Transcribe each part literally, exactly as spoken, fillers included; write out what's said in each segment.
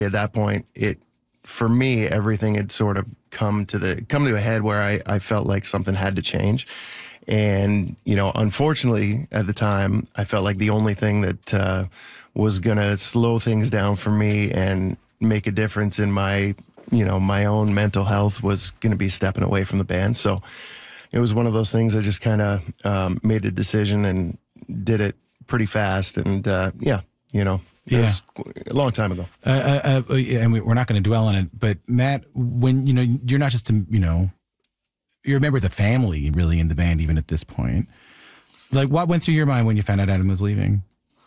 At that point, it for me, everything had sort of come to the come to a head where I, I felt like something had to change. And, you know, unfortunately, at the time, I felt like the only thing that uh, was going to slow things down for me and make a difference in my, you know, my own mental health was going to be stepping away from the band. So it was one of those things I just kind of um, made a decision and did it pretty fast. And, uh, yeah, you know. It Yeah. was a long time ago. Uh, uh, uh, and we, we're not going to dwell on it, but Matt, when, you know, you're not just, a, you know, you're a member of the family really in the band, even at this point. Like, what went through your mind when you found out Adam was leaving?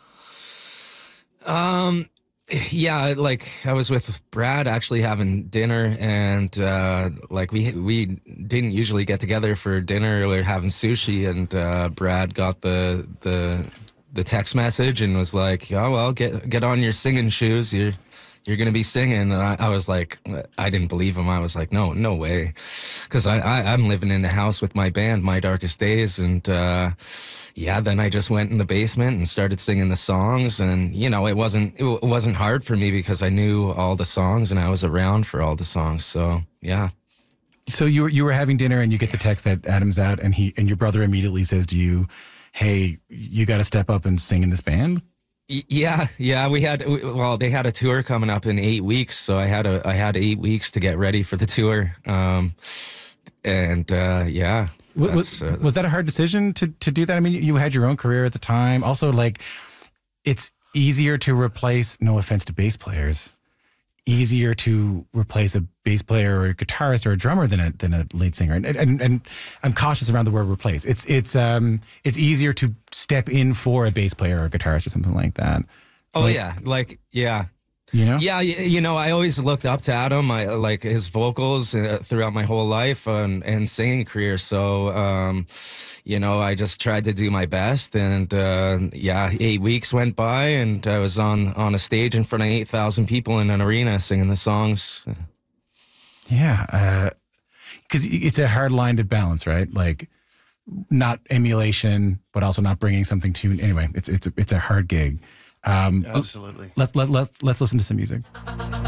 Um, yeah, like I was with Brad actually having dinner, and uh, like we we didn't usually get together for dinner or having sushi, and uh, Brad got the the the text message and was like, "Oh well, get get on your singing shoes. You're you're gonna be singing." And I, I was like, I didn't believe him. I was like, no, no way, because I, I I'm living in the house with my band, My Darkest Days, and uh, yeah. Then I just went in the basement and started singing the songs, and you know, it wasn't it wasn't hard for me because I knew all the songs and I was around for all the songs. So yeah. So you were, you were having dinner and you get the text that Adam's out, and he and your brother immediately says to you, "Hey, you got to step up and sing in this band." Yeah, yeah, we had well, they had a tour coming up in eight weeks, so I had a I had eight weeks to get ready for the tour, um, and uh, yeah, was, uh, was that a hard decision to to do that? I mean, you had your own career at the time. Also, like, it's easier to replace. No offense to bass players, easier to replace a bass player or a guitarist or a drummer than a than a lead singer. And and, and I'm cautious around the word replace. It's it's um it's easier to step in for a bass player or a guitarist or something like that. Oh like, yeah, like yeah. You know? Yeah, you know, I always looked up to Adam. I like his vocals uh, throughout my whole life and, and singing career. So, um, you know, I just tried to do my best. And uh, yeah, eight weeks went by, and I was on on a stage in front of eight thousand people in an arena singing the songs. Yeah, because uh, it's a hard line to balance, right? Like, not emulation, but also not bringing something to. Anyway, it's it's a, it's a hard gig. Um, Absolutely. Let's let let's let's listen to some music.